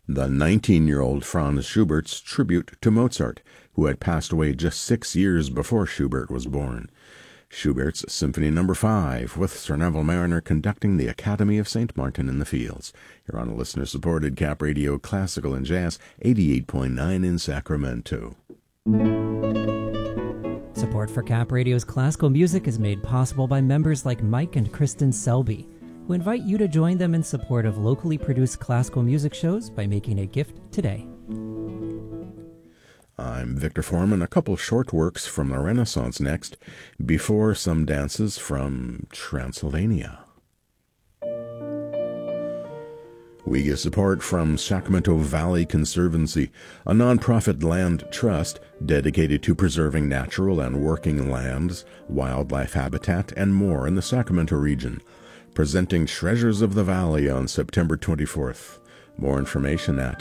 the 19-year-old Franz Schubert's tribute to Mozart, who had passed away just 6 years before Schubert was born. Schubert's Symphony No. 5, with Sir Neville Mariner conducting the Academy of St. Martin in the Fields. You're on a listener-supported Cap Radio Classical and Jazz, 88.9 in Sacramento. Support for Cap Radio's classical music is made possible by members like Mike and Kristen Selby, who invite you to join them in support of locally produced classical music shows by making a gift today. I'm Victor Foreman. A couple short works from the Renaissance next, before some dances from Transylvania. We get support from Sacramento Valley Conservancy, a nonprofit land trust dedicated to preserving natural and working lands, wildlife habitat, and more in the Sacramento region, presenting Treasures of the Valley on September 24th. More information at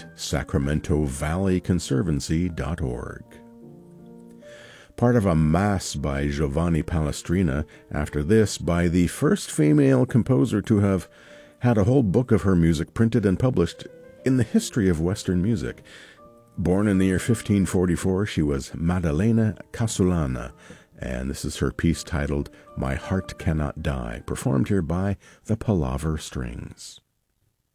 sacramentovalleyconservancy.org. Part of a Mass by Giovanni Palestrina, after this by the first female composer to have had a whole book of her music printed and published in the history of Western music. Born in the year 1544, she was Maddalena Casulana, and this is her piece titled My Heart Cannot Die, performed here by the Palaver Strings.